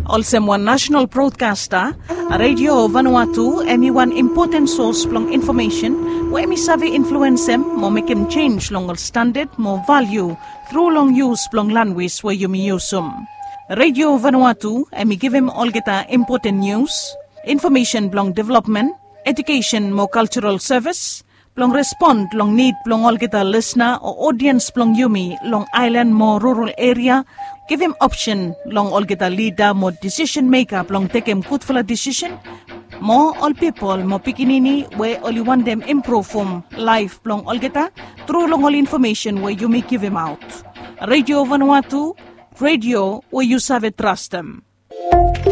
Also one national broadcaster, Radio Vanuatu, emi one important source plong information, where emi savi influence them, mo make him change long standard, more value, through long use plong language where you may use them. Radio Vanuatu, emi give him all geta important news, information plong development, education more cultural service, plong respond long need plong all geta listener or audience plong yumi long island more rural area. Give him option long all get a leader, more decision maker, long take him good for a decision. More all people, more pikinini, where only want them improve from life long all get a through long all information where you may give him out. Radio Vanuatu, radio where you serve trust them.